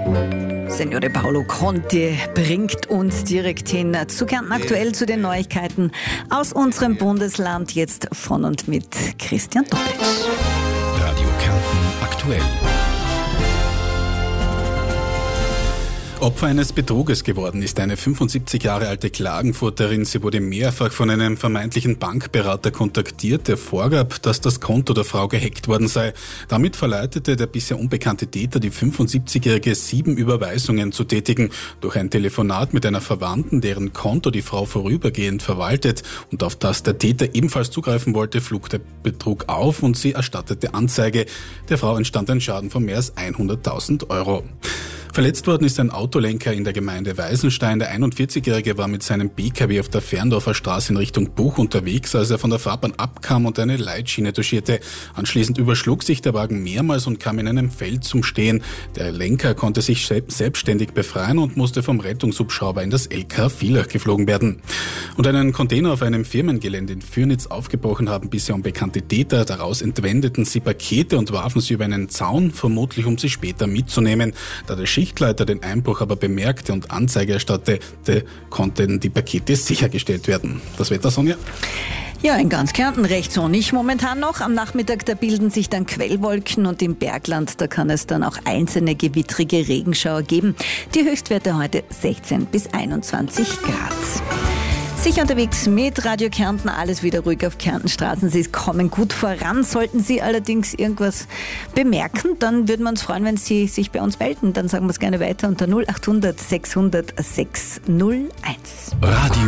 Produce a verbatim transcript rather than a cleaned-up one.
Signore Paolo Conte bringt uns direkt hin zu Kärnten aktuell, zu den Neuigkeiten aus unserem Bundesland, jetzt von und mit Christian Doppitsch. Radio Kärnten aktuell. Opfer eines Betruges geworden ist eine fünfundsiebzig Jahre alte Klagenfurterin. Sie wurde mehrfach von einem vermeintlichen Bankberater kontaktiert, der vorgab, dass das Konto der Frau gehackt worden sei. Damit verleitete der bisher unbekannte Täter die fünfundsiebzigjährige, sieben Überweisungen zu tätigen. Durch ein Telefonat mit einer Verwandten, deren Konto die Frau vorübergehend verwaltet und auf das der Täter ebenfalls zugreifen wollte, flog der Betrug auf und sie erstattete Anzeige. Der Frau entstand ein Schaden von mehr als hunderttausend Euro. Verletzt worden ist ein Autolenker in der Gemeinde Weißenstein. Der einundvierzigjährige war mit seinem B K W auf der Ferndorfer Straße in Richtung Buch unterwegs, als er von der Fahrbahn abkam und eine Leitschiene touchierte. Anschließend überschlug sich der Wagen mehrmals und kam in einem Feld zum Stehen. Der Lenker konnte sich selbstständig befreien und musste vom Rettungshubschrauber in das L K Villach geflogen werden. Und einen Container auf einem Firmengelände in Fürnitz aufgebrochen haben bisher unbekannte Täter. Daraus entwendeten sie Pakete und warfen sie über einen Zaun, vermutlich um sie später mitzunehmen. Da der Schichtleiter den Einbruch aber bemerkte und Anzeige erstattete, konnten die Pakete sichergestellt werden. Das Wetter, Sonja? Ja, in ganz Kärnten recht sonnig momentan noch. Am Nachmittag, da bilden sich dann Quellwolken und im Bergland, da kann es dann auch einzelne gewittrige Regenschauer geben. Die Höchstwerte heute sechzehn bis einundzwanzig Grad. Sicher unterwegs mit Radio Kärnten, alles wieder ruhig auf Kärntenstraßen. Sie kommen gut voran. Sollten Sie allerdings irgendwas bemerken, dann würden wir uns freuen, wenn Sie sich bei uns melden. Dann sagen wir es gerne weiter unter null acht hundert sechshundert sechshunderteins. Radio